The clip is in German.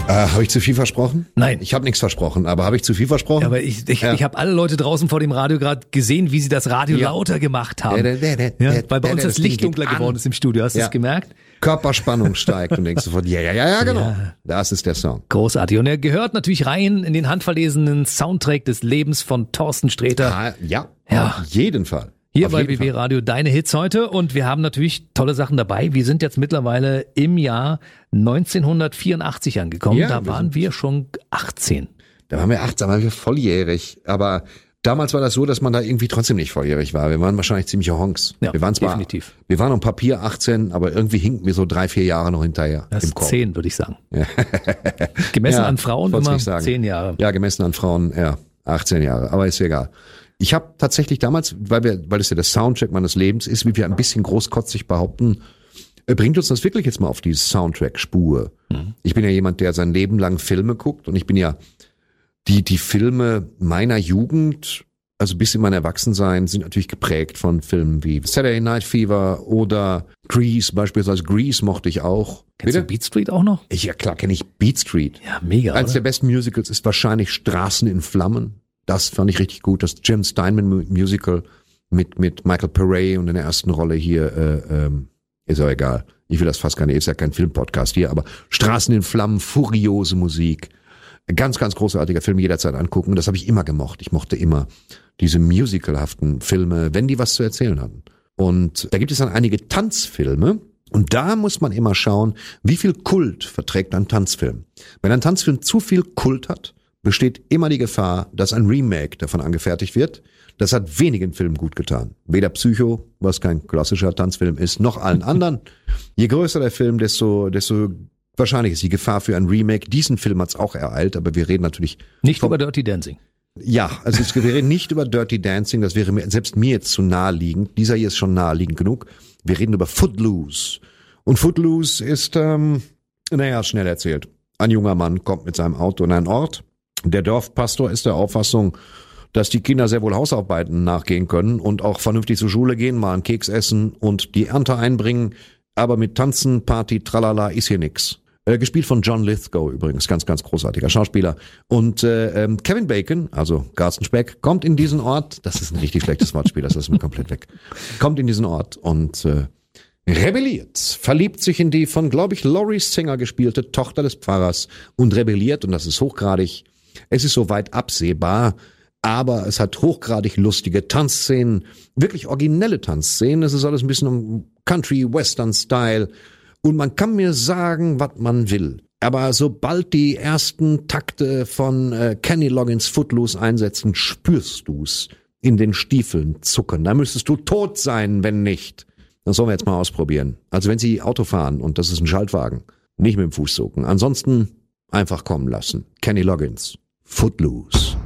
Habe ich zu viel versprochen? Nein. Ich habe nichts versprochen, aber habe ich zu viel versprochen? Ja, aber ich habe alle Leute draußen vor dem Radio gerade gesehen, wie sie das Radio lauter gemacht haben. Weil bei uns das Licht dunkler geworden ist im Studio. Hast du das gemerkt? Körperspannung steigt und denkst sofort, ja, genau. Ja. Das ist der Song. Großartig. Und er gehört natürlich rein in den handverlesenen Soundtrack des Lebens von Thorsten Sträter. Ja, auf jeden Fall. Hier bei BB Radio deine Hits heute und wir haben natürlich tolle Sachen dabei. Wir sind jetzt mittlerweile im Jahr 1984 angekommen. Ja, da waren wir schon 18. Da waren wir 18, da waren wir volljährig. Aber damals war das so, dass man da irgendwie trotzdem nicht volljährig war. Wir waren wahrscheinlich ziemliche Honks. Ja, wir waren zwar, definitiv. Wir waren auf Papier 18, aber irgendwie hinken wir so 3-4 Jahre noch hinterher. Das ist 10, würde ich sagen. Ja. Gemessen an Frauen immer 10 Jahre. Ja, gemessen an Frauen, 18 Jahre. Aber ist egal. Ich habe tatsächlich damals, weil es ja der Soundtrack meines Lebens ist, wie wir ein bisschen großkotzig behaupten, bringt uns das wirklich jetzt mal auf die Soundtrack-Spur. Mhm. Ich bin ja jemand, der sein Leben lang Filme guckt und ich bin ja die Filme meiner Jugend, also bis in mein Erwachsensein, sind natürlich geprägt von Filmen wie Saturday Night Fever oder Grease, beispielsweise Grease mochte ich auch. Kennst du Beat Street auch noch? Ja, klar kenne ich Beat Street. Ja, mega. Eines der besten Musicals ist wahrscheinlich Straßen in Flammen. Das fand ich richtig gut. Das Jim Steinman Musical mit Michael Paré und in der ersten Rolle hier, ist auch egal. Ich will das fast gar nicht, ist ja kein Filmpodcast hier, aber Straßen in Flammen, furiose Musik. Ganz, ganz großartiger Film, jederzeit angucken. Und das habe ich immer gemocht. Ich mochte immer diese musicalhaften Filme, wenn die was zu erzählen hatten. Und da gibt es dann einige Tanzfilme. Und da muss man immer schauen, wie viel Kult verträgt ein Tanzfilm. Wenn ein Tanzfilm zu viel Kult hat, besteht immer die Gefahr, dass ein Remake davon angefertigt wird. Das hat wenigen Filmen gut getan. Weder Psycho, was kein klassischer Tanzfilm ist, noch allen anderen. Je größer der Film, desto wahrscheinlich ist die Gefahr für ein Remake. Diesen Film hat's auch ereilt, aber wir reden natürlich nicht über Dirty Dancing. Ja, also wir reden nicht über Dirty Dancing, das wäre selbst mir jetzt zu naheliegend. Dieser hier ist schon naheliegend genug. Wir reden über Footloose. Und Footloose ist, schnell erzählt. Ein junger Mann kommt mit seinem Auto in einen Ort. Der Dorfpastor ist der Auffassung, dass die Kinder sehr wohl Hausarbeiten nachgehen können und auch vernünftig zur Schule gehen, mal einen Keks essen und die Ernte einbringen. Aber mit Tanzen, Party, Tralala ist hier nix. Gespielt von John Lithgow übrigens, ganz, ganz großartiger Schauspieler. Und Kevin Bacon, also Carsten Speck, kommt in diesen Ort, das ist ein richtig schlechtes Wortspiel, das ist mir komplett weg, kommt in diesen Ort und rebelliert, verliebt sich in die von, glaube ich, Laurie Singer gespielte Tochter des Pfarrers und rebelliert, und das ist hochgradig. Es ist soweit absehbar, aber es hat hochgradig lustige Tanzszenen, wirklich originelle Tanzszenen. Es ist alles ein bisschen um Country-Western-Style und man kann mir sagen, was man will. Aber sobald die ersten Takte von Kenny Loggins Footloose einsetzen, spürst du's in den Stiefeln zucken. Da müsstest du tot sein, wenn nicht. Das sollen wir jetzt mal ausprobieren. Also wenn Sie Auto fahren und das ist ein Schaltwagen, nicht mit dem Fuß zucken. Ansonsten einfach kommen lassen. Kenny Loggins. Footloose.